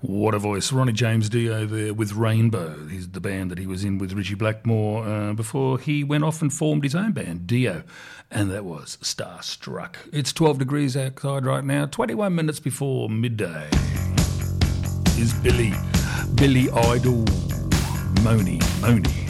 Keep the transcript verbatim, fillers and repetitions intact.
What a voice. Ronnie James Dio there with Rainbow. He's the band that he was in with Richie Blackmore uh, before he went off and formed his own band, Dio. And that was Starstruck. It's twelve degrees outside right now, twenty-one minutes before midday. Is Billy, Billy Idol, Moni, Moni.